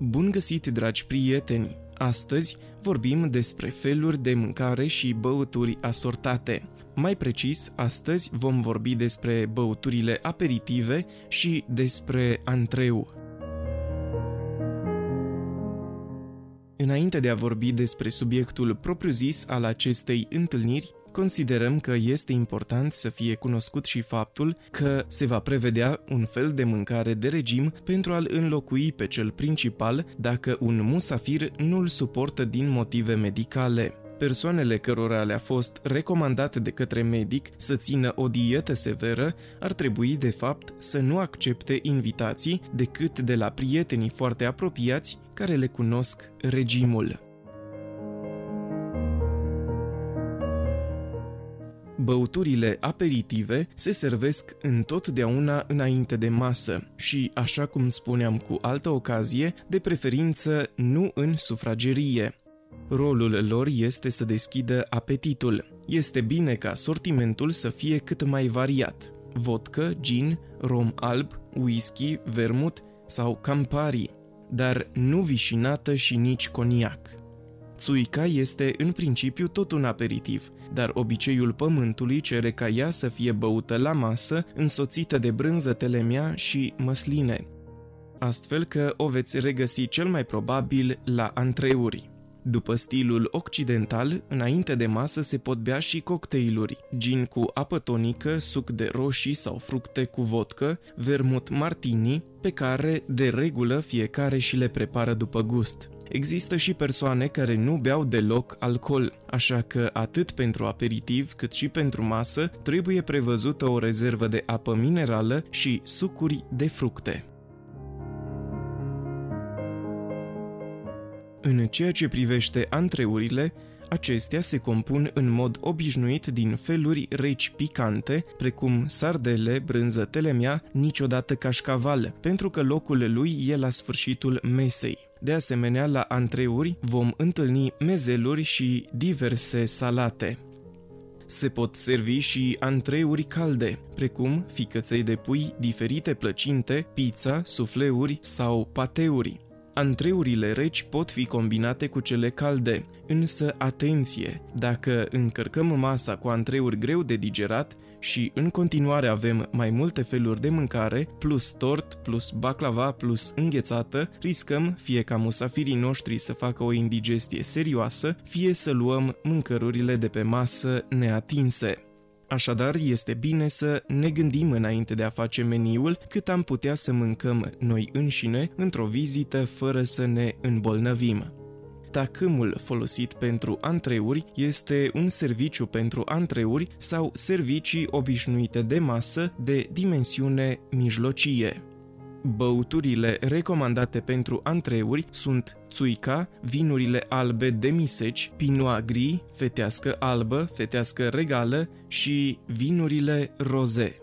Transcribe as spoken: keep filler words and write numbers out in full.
Bun găsit, dragi prieteni! Astăzi vorbim despre feluri de mâncare și băuturi asortate. Mai precis, astăzi vom vorbi despre băuturile aperitive și despre antreu. Înainte de a vorbi despre subiectul propriu-zis al acestei întâlniri, considerăm că este important să fie cunoscut și faptul că se va prevedea un fel de mâncare de regim pentru a-l înlocui pe cel principal dacă un musafir nu îl suportă din motive medicale. Persoanele cărora le-a fost recomandat de către medic să țină o dietă severă ar trebui, de fapt, să nu accepte invitații decât de la prietenii foarte apropiați care le cunosc regimul. Băuturile aperitive se servesc întotdeauna înainte de masă și, așa cum spuneam cu altă ocazie, de preferință nu în sufragerie. Rolul lor este să deschidă apetitul. Este bine ca sortimentul să fie cât mai variat. Vodcă, gin, rom alb, whisky, vermut sau Campari, dar nu vișinată și nici coniac. Țuica este în principiu tot un aperitiv, dar obiceiul pământului cere ca ea să fie băută la masă, însoțită de brânză telemea și măsline. Astfel că o veți regăsi cel mai probabil la antreuri. După stilul occidental, înainte de masă se pot bea și cocktailuri, gin cu apă tonică, suc de roșii sau fructe cu vodcă, vermut martini, pe care, de regulă, fiecare și le prepară după gust. Există și persoane care nu beau deloc alcool, așa că atât pentru aperitiv cât și pentru masă trebuie prevăzută o rezervă de apă minerală și sucuri de fructe. În ceea ce privește antreurile, acestea se compun în mod obișnuit din feluri reci picante, precum sardele, brânză telemea, niciodată cașcaval, pentru că locul lui e la sfârșitul mesei. De asemenea, la antreuri vom întâlni mezeluri și diverse salate. Se pot servi și antreuri calde, precum ficăței de pui, diferite plăcinte, pizza, sufleuri sau pateuri. Antreurile reci pot fi combinate cu cele calde, însă atenție, dacă încărcăm masa cu antreuri greu de digerat și în continuare avem mai multe feluri de mâncare, plus tort, plus baclava, plus înghețată, riscăm fie ca musafirii noștri să facă o indigestie serioasă, fie să luăm mâncărurile de pe masă neatinse. Așadar, este bine să ne gândim înainte de a face meniul cât am putea să mâncăm noi înșine într-o vizită fără să ne îmbolnăvim. Tacâmul folosit pentru antreuri este un serviciu pentru antreuri sau servicii obișnuite de masă de dimensiune mijlocie. Băuturile recomandate pentru antreuri sunt țuica, vinurile albe demiseci, pinot gris, fetească albă, fetească regală și vinurile roze.